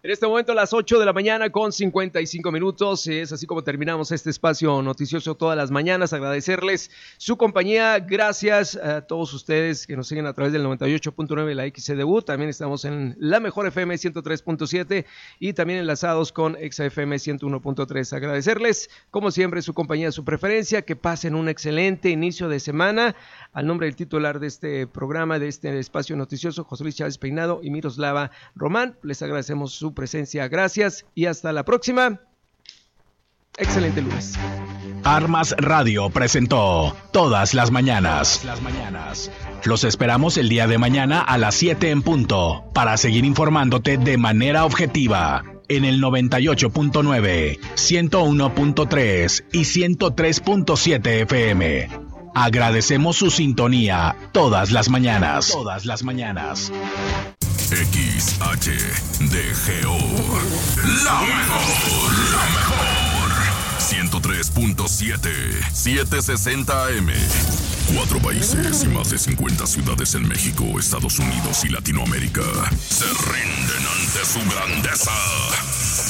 En este momento a las 8 de la mañana con 55 minutos. Es así como terminamos este espacio noticioso todas las mañanas. Agradecerles su compañía. Gracias a todos ustedes que nos siguen a través del 98.9 de la XCDU. También estamos en la mejor FM 103.7 y también enlazados con XFM 101.3. Agradecerles, como siempre, su compañía, su preferencia. Que pasen un excelente inicio de semana. Al nombre del titular de este programa, de este espacio noticioso, José Luis Chávez Peinado y Miroslava Román, les agradecemos su presencia. Gracias y hasta la próxima. Excelente lunes. Armas Radio presentó Todas las Mañanas. Los esperamos el día de mañana a las 7 en punto para seguir informándote de manera objetiva en el 98.9, 101.3 y 103.7 FM. Agradecemos su sintonía todas las mañanas. XHDGO, la mejor. 103.7, 760 AM. 4 países y más de 50 ciudades en México, Estados Unidos y Latinoamérica se rinden ante su grandeza.